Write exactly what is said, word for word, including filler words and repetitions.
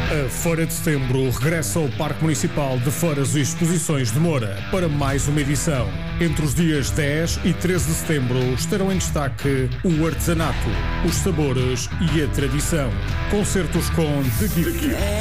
A Feira de Setembro regressa ao Parque Municipal de Feiras e Exposições de Moura para mais uma edição. Entre os dias dez e treze de setembro estarão em destaque o artesanato, os sabores e a tradição. Concertos com The Gift,